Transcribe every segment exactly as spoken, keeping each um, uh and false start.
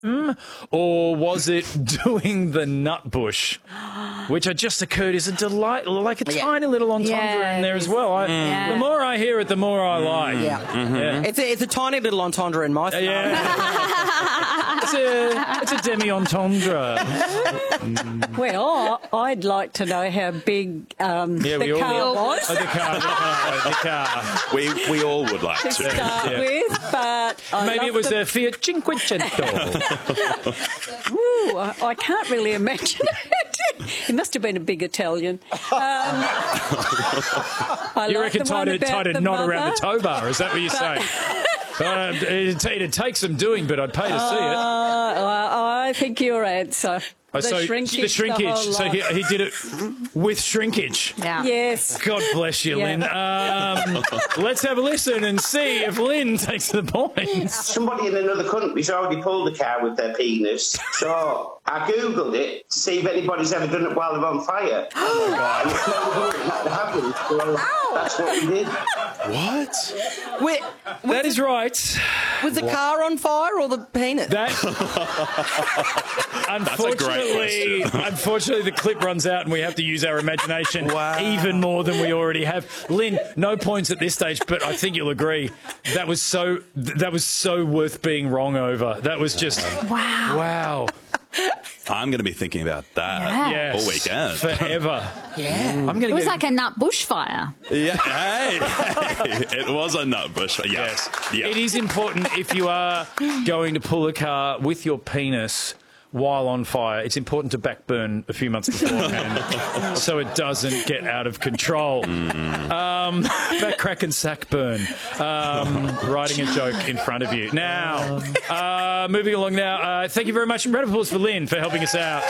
or was it doing the nut bush, which had just occurred is a delight, like a Yeah. tiny little entendre Yeah, in there as well. I, Yeah. The more I hear it, the more I like. Yeah. Yeah. It's, a, it's a tiny little entendre in my style. Yeah. it's, a, it's a demi-entendre. Well, I'd like to know how big um, Yeah, we the all car would. was Oh, the car. the, the car. We we all would like to to. start Yeah. with, but I Maybe love it was the, a Fiat Cinquecento. Ooh, I, I can't really imagine it. He must have been a big Italian. Um, I You like reckon the one tied a, about tied a the knot around the mother. tow bar? Is that what you're saying? Uh, it'd, it'd take some doing, but I'd pay to see it. Uh, I think your answer. Oh, The so shrinkage. the shrinkage. whole so lot. he, he did it with shrinkage. Yeah. Yes. God bless you, Yeah. Lynn. Um, let's have a listen and see if Lynn takes the points. Somebody in another country's already pulled a car with their penis. So I googled it to see if anybody's ever done it while they're on fire. Oh my God! Happened. So that's what we did. What? Wait, That is right. was the car on fire or the penis? That unfortunately, unfortunately, the clip runs out, and we have to use our imagination Wow. even more than we already have. Lynn, no points at this stage, but I think you'll agree that was so that was so worth being wrong over. That was just Wow. wow. I'm going to be thinking about that Yeah. Yes, all weekend. forever. Yeah. I'm going It to was get like a nut bushfire. Yeah, hey, hey, it was a nut bush. Yes, Yes. yeah. It is important if you are going to pull a car with your penis while on fire, it's important to backburn a few months beforehand so it doesn't get out of control. Mm. Um, back crack and sack burn. Um, writing a joke in front of you. Now, uh, moving along now. Uh, thank you very much. And round of applause for Lynn for helping us out.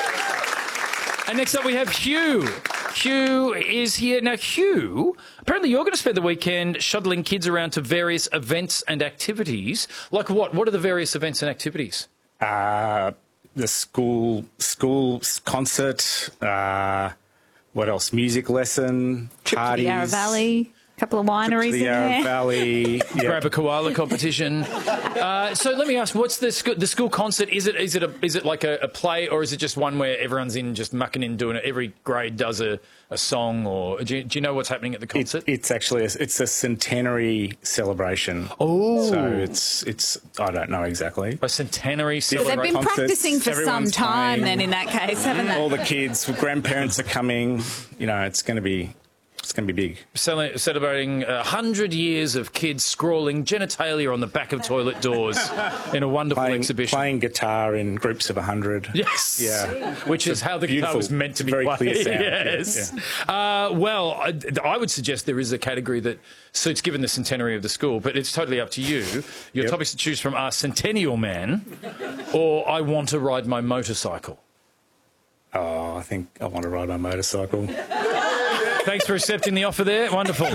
And next up we have Hugh. Hugh is here. Now, Hugh, apparently you're going to spend the weekend shuttling kids around to various events and activities. Like what? What are the various events and activities? Uh, the school school concert. Uh, what else? Music lesson. Trip parties. to the Yarra Valley. A couple of Trip wineries to the in Yarra there. Valley. Yeah. Grab a koala competition. Uh, so let me ask, what's the school, the school concert? Is it is it a, is it like a, a play, or is it just one where everyone's in just mucking in doing it? Every grade does a, a song, or do you, do you know what's happening at the It, concert? it's actually a, it's a centenary celebration. Oh. So it's it's I don't know exactly. a centenary They've celebration. been Concerts, practicing for some everyone's time playing. then in that case, haven't they? All the kids, grandparents are coming. You know, it's going to be it's going to be big. Cele- Celebrating a hundred years of kids scrawling genitalia on the back of toilet doors in a wonderful Playing, exhibition. playing guitar in groups of a hundred. Yes. Yeah. Which is how the guitar beautiful, was meant to be very played. clear sound. Yes. Yeah. Uh, well, I, I would suggest there is a category that suits given the centenary of the school, but it's totally up to you. Your Yep. topics to choose from are Centennial Man or I Want to Ride My Motorcycle. Oh, I think I want to ride my motorcycle. Thanks for accepting the offer there. Wonderful.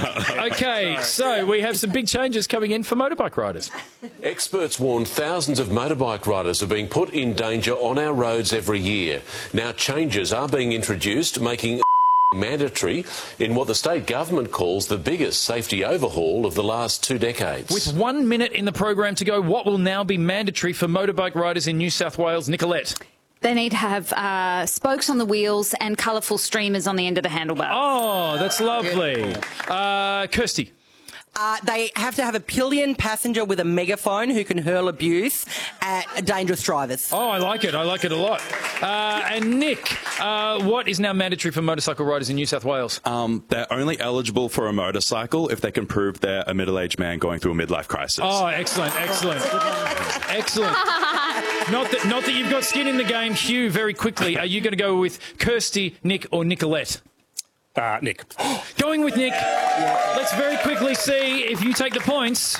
Okay, so we have some big changes coming in for motorbike riders. Experts warn thousands of motorbike riders are being put in danger on our roads every year. Now changes are being introduced, making mandatory in what the state government calls the biggest safety overhaul of the last two decades. With one minute in the program to go, what will now be mandatory for motorbike riders in New South Wales? Nicolette. They need to have uh, spokes on the wheels and colourful streamers on the end of the handlebar. Oh, that's lovely. Uh, Kirsty. Uh, they have to have a pillion passenger with a megaphone who can hurl abuse at dangerous drivers. Oh, I like it. I like it a lot. Uh, and Nick, uh, what is now mandatory for motorcycle riders in New South Wales? Um, they're only eligible for a motorcycle if they can prove they're a middle-aged man going through a midlife crisis. Oh, excellent, excellent. Excellent. Not that, not that you've got skin in the game. Hugh, very quickly, are you going to go with Kirsty, Nick or Nicolette? Uh, Nick. Going with Nick. Let's very quickly see if you take the points.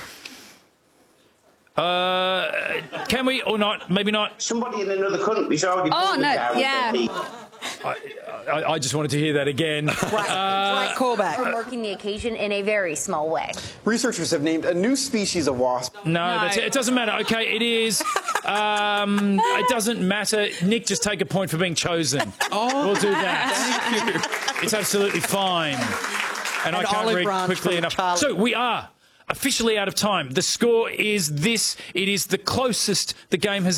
Uh, can we or not? Maybe not. Somebody in another country's already Oh, pulled no, a car with yeah. their penis. I, I, I just wanted to hear that again. Great, great callback. From working the occasion in a very small way. Researchers have named a new species of wasp. No, That's it. It doesn't matter. Okay, it is. Um, it doesn't matter. Nick, just take a point for being chosen. Oh, we'll do that. It's absolutely fine. And, And I can't olive read branch quickly from enough. Charlie. So we are officially out of time. The score is this. It is the closest the game has